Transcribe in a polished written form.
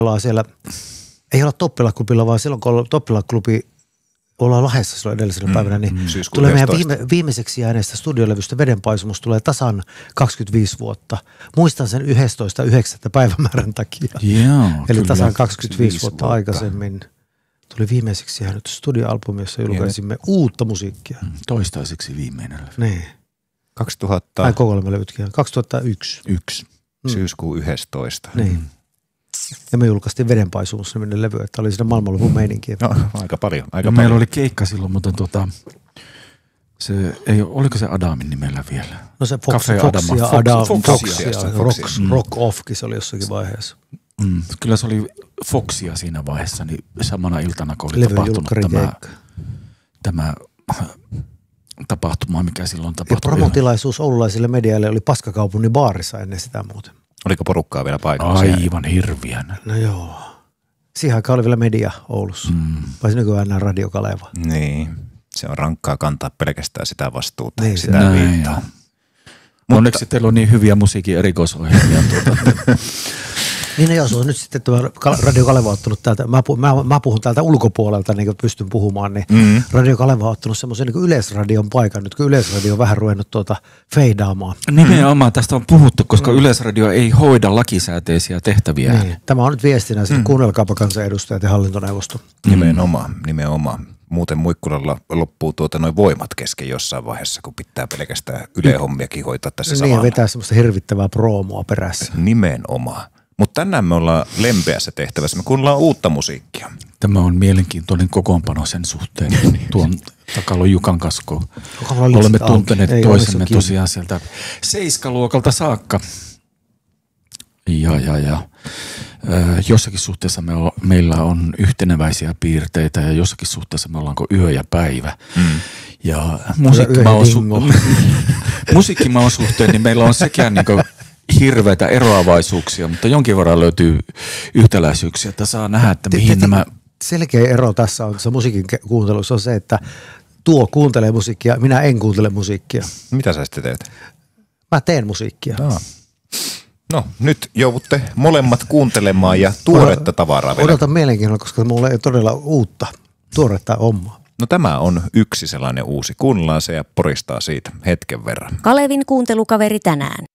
ollaan siellä, ei olla Toppila-klubilla, vaan silloin kun Toppila-klubi ollaan Lahdessa silloin edellisenä päivänä, niin tulee meidän viimeiseksi jääneestä studiolevystä Vedenpaisumus tulee tasan 25 vuotta. Muistan sen 11.9. päivämäärän takia. Joo, eli tasan 25 vuotta aikaisemmin tuli viimeiseksi jäänyt studioalbumi, jossa julkaisimme uutta musiikkia. Toistaiseksi viimeinen levy. Niin. 2000. Ai kolme levytkin. 2001. Syyskuun 11. Niin. Ja me julkaistiin Vedenpaisumus-niminen levy, että oli siinä maailmanlopun meininkiä. No, aika paljon. Meillä oli keikka silloin, mutta oliko se Adamin nimellä vielä? No se Rock Offkin se oli jossakin vaiheessa. Kyllä se oli Foxia siinä vaiheessa, niin samana iltana kun oli tapahtunut tämä tapahtuma, mikä silloin tapahtui. Ja promotilaisuus oululaisille medialle oli Paskakaupungin baarissa ennen sitä muuten. Oliko porukkaa vielä paikalla? Aivan hirviänä. No joo. Siihen aikaan oli vielä media Oulussa. Vai nykyään enää Radio Kaleva. Niin. Se on rankkaa kantaa pelkästään sitä vastuuta. Niin, sitä viittaa. Onneksi teillä on niin hyviä musiikin erikoisohjelmia. Niin jos on nyt sitten tämä Radio Kaleva ottanut täältä, mä puhun täältä ulkopuolelta, niin kuin pystyn puhumaan, niin Radio Kaleva on ottanut semmoisen niin Yleisradion paikan, nyt kun Yleisradio on vähän ruvennut feidaamaan. Nimenomaan tästä on puhuttu, koska Yleisradio ei hoida lakisääteisiä tehtäviä. Niin. Tämä on nyt viestinä, sitten kuunnelkaapa kansanedustajat ja hallintoneuvosto. Nimenomaan. Muuten Muikkulalla loppuu noin voimat kesken jossain vaiheessa, kun pitää pelkästään Yle-hommiakin hoitaa tässä samalla. Niin, vetää semmoista hirvittävää proomoa perässä. Nimenomaan. Mutta tänään me ollaan lempeässä tehtävässä. Me kuunnellaan uutta musiikkia. Tämä on mielenkiintoinen kokoonpano sen suhteen. Tuon Takalon Jukan kanssa, olemme tunteneet toisemme tosiaan sieltä 7-luokalta saakka. Ja jossakin suhteessa meillä on yhteneväisiä piirteitä ja jossakin suhteessa me ollaanko yö ja päivä. Ja musiikkimaon suhteen niin meillä on sekä niinku hirveitä eroavaisuuksia, mutta jonkin verran löytyy yhtäläisyyksiä, että saa nähdä, että mihin nämä... Selkeä ero tässä on se musiikin kuuntelussa on se, että tuo kuuntelee musiikkia, minä en kuuntele musiikkia. Mitä sä sitten teet? Mä teen musiikkia. No, nyt joudutte molemmat kuuntelemaan ja tuoretta tavaraa vielä. Odotan mielenkiinnolla, koska mulla ei todella uutta, tuoretta omaa. No tämä on yksi sellainen uusi. Kuunnellaan se ja poristaa siitä hetken verran. Kalevin kuuntelukaveri tänään.